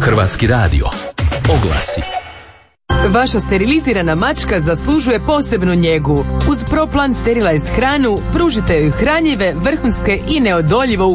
Hrvatski radio. Oglasi. Vaša sterilizirana mačka zaslužuje posebnu njegu. Uz ProPlan Sterilized hranu pružite joj hranjive, vrhunske i neodoljivo